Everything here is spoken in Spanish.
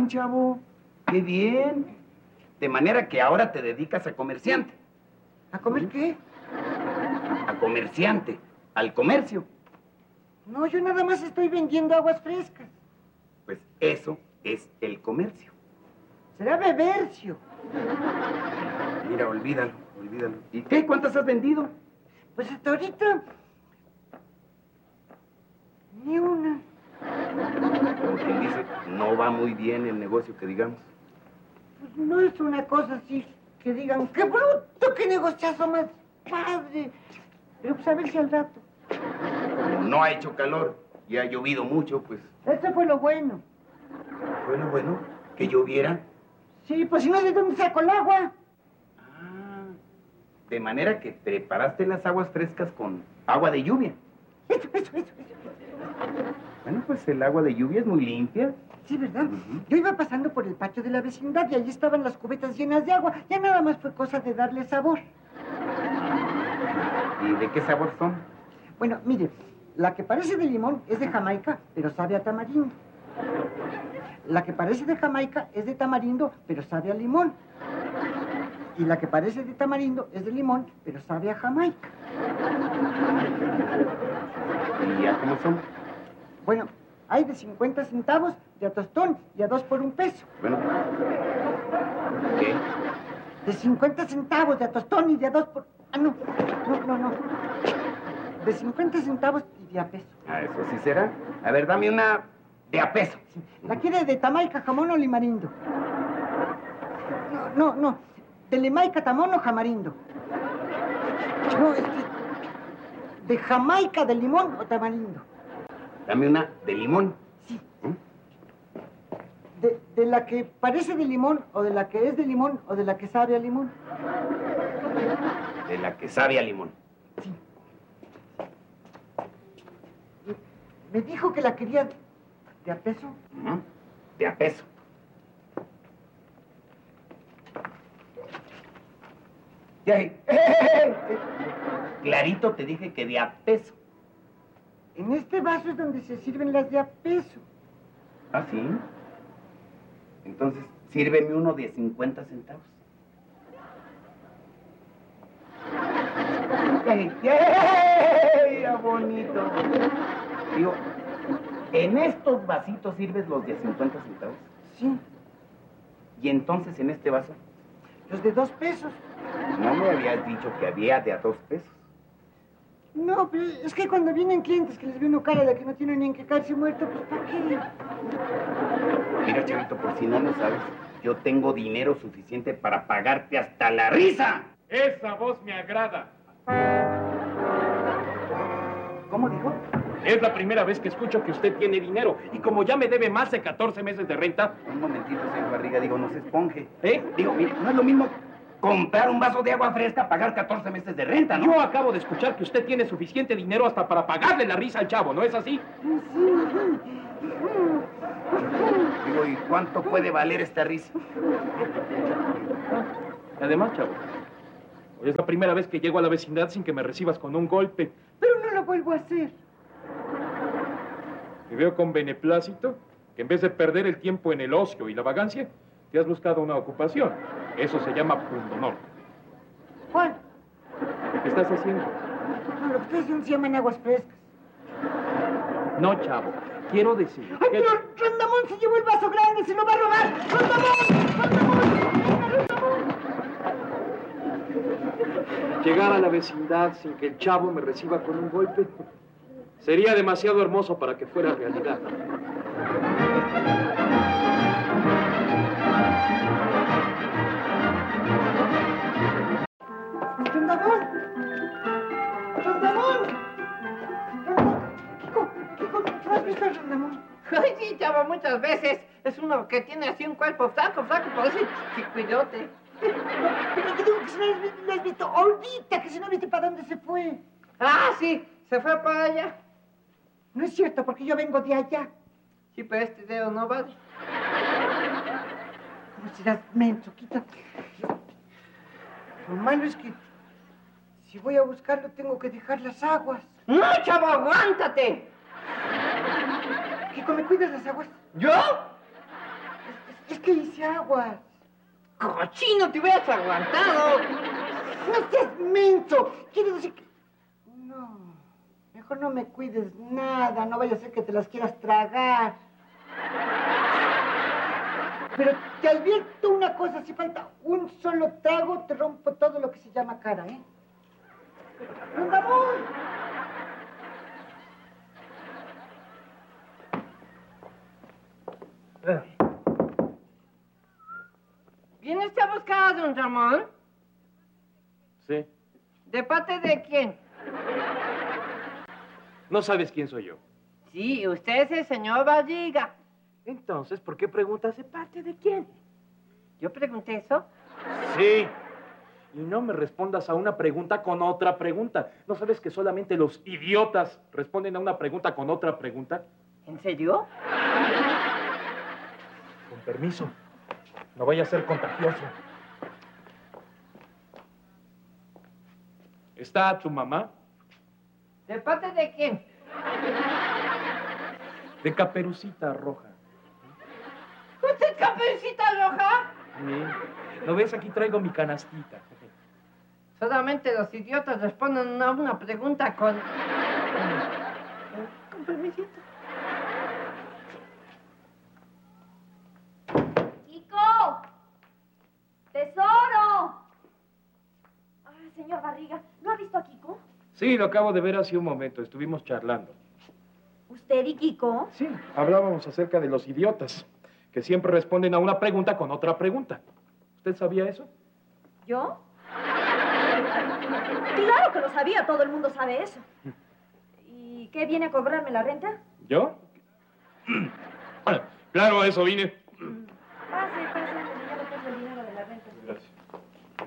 bien, chavo. ¡Qué bien! De manera que ahora te dedicas a comerciante. ¿A comer qué? A comerciante, al comercio. No, yo nada más estoy vendiendo aguas frescas. Pues eso es el comercio. Será bebercio. Mira, olvídalo. ¿Y qué? ¿Cuántas has vendido? Pues hasta ahorita... ni una. Como quien dice, no va muy bien el negocio, que digamos. Pues no es una cosa así que digan, ¡qué bruto, qué negociazo más padre! Pero pues a ver si al rato. Como no ha hecho calor y ha llovido mucho, pues... Eso fue lo bueno. ¿Fue lo bueno? ¿Que lloviera? Sí, pues si no, ¿de dónde saco el agua? Ah, de manera que preparaste las aguas frescas con agua de lluvia. Eso. Bueno, pues el agua de lluvia es muy limpia. Sí, ¿verdad? Yo iba pasando por el patio de la vecindad y allí estaban las cubetas llenas de agua. Ya nada más fue cosa de darle sabor. ¿Y de qué sabor son? Bueno, mire, la que parece de limón es de Jamaica, pero sabe a tamarindo. La que parece de Jamaica es de tamarindo, pero sabe a limón. Y la que parece de tamarindo es de limón, pero sabe a Jamaica. ¿Y ya cómo son? Bueno, hay de 50 centavos, de a tostón y a 2 por 1 peso. Bueno, ¿qué? De 50 centavos, de a tostón y de a 2 por... Ah, no. De 50 centavos y de a peso. Ah, eso sí será. A ver, dame una de a peso. Sí. ¿La quiere de Tamaica, jamón o limarindo? No. De Limaica, tamón o jamarindo. No, es que... de Jamaica, de limón o tamarindo. Dame una de limón. Sí. De la que parece de limón, o de la que es de limón, o de la que sabe a limón. De la que sabe a limón. Sí. Me dijo que la quería de a peso. De a peso. Clarito te dije que de a peso. En este vaso es donde se sirven las de a peso. ¿Ah, sí? Entonces, sírveme uno de 50 centavos. ¡Qué bonito! Digo, ¿en estos vasitos sirves los de 50 centavos? Sí. ¿Y entonces en este vaso? Los de 2 pesos. No me habías dicho que había de a 2 pesos. No, pero es que cuando vienen clientes que les ve uno cara de que no tienen ni en qué caerse muerto, pues ¿para qué? Mira, chavito, por si no lo sabes, yo tengo dinero suficiente para pagarte hasta la risa. Esa voz me agrada. ¿Cómo dijo? Es la primera vez que escucho que usted tiene dinero. Y como ya me debe más de 14 meses de renta... Un momentito, señor Barriga, digo, no se esponje. ¿Eh? Digo, mire, no es lo mismo comprar un vaso de agua fresca, pagar 14 meses de renta, ¿no? Yo acabo de escuchar que usted tiene suficiente dinero hasta para pagarle la risa al chavo, ¿no es así? Digo, ¿y cuánto puede valer esta risa? Además, chavo, hoy es la primera vez que llego a la vecindad sin que me recibas con un golpe. Pero no lo vuelvo a hacer. Y veo con beneplácito que en vez de perder el tiempo en el ocio y la vagancia, te has buscado una ocupación. Eso se llama pundonor. ¿Cuál? ¿Qué estás haciendo? No, lo que estoy haciendo se llaman aguas frescas. No, chavo. Quiero decir... ¡Ay, pero Rondamón se llevó el vaso grande! ¡Se lo va a robar! ¡Rondamón! Llegar a la vecindad sin que el chavo me reciba con un golpe sería demasiado hermoso para que fuera realidad. ¡Rondamón! Kiko, ¿tú has visto a Rondamón? Ay, sí, chavo, muchas veces. Es uno que tiene así un cuerpo flaco, parece chiquidote. Pero te digo que si no lo has visto ahorita, que si no viste para dónde se fue. Ah, sí, se fue para allá. No es cierto, porque yo vengo de allá. Sí, pero este dedo no vale. ¿Cómo serás menso? Quítate. Lo malo es que si voy a buscarlo tengo que dejar las aguas. ¡No, chavo, aguántate! Kiko, ¿me cuidas las aguas? ¿Yo? que hice aguas. ¡Cochino, te hubieras aguantado! ¡No seas menso! Quiere decir que... No, mejor no me cuides nada, no vaya a ser que te las quieras tragar. Pero te advierto una cosa, si falta un solo trago, te rompo todo lo que se llama cara, ¿eh? ¡Rondamón! ¿Viene usted a buscar a don Ramón? Sí. ¿De parte de quién? No sabes quién soy yo. Sí, usted es el señor Barriga. Entonces, ¿por qué preguntas de parte de quién? ¿Yo pregunté eso? Sí. Y no me respondas a una pregunta con otra pregunta. ¿No sabes que solamente los idiotas responden a una pregunta con otra pregunta? ¿En serio? Con permiso. No vaya a ser contagioso. ¿Está tu mamá? ¿De parte de quién? De Caperucita Roja. ¿Usted es Caperucita Roja? Sí. ¿Lo ves? Aquí traigo mi canastita. Solamente los idiotas responden a una pregunta con... Con permisito. ¡Kiko! ¡Tesoro! Ah, señor Barriga, ¿no ha visto a Kiko? Sí, lo acabo de ver hace un momento. Estuvimos charlando. ¿Usted y Kiko? Sí, hablábamos acerca de los idiotas, que siempre responden a una pregunta con otra pregunta. ¿Usted sabía eso? ¿Yo? Claro que lo sabía, todo el mundo sabe eso. ¿Y qué viene a cobrarme la renta? ¿Yo? Claro, a eso vine.